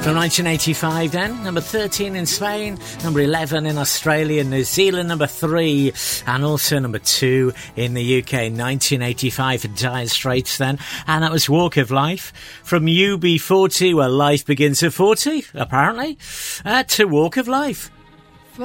From 1985 then, number 13 in Spain, number 11 in Australia, New Zealand, number 3, and also number 2 in the UK, 1985 for Dire Straits then, and that was Walk of Life. From UB40, where life begins at 40, apparently, to Walk of Life.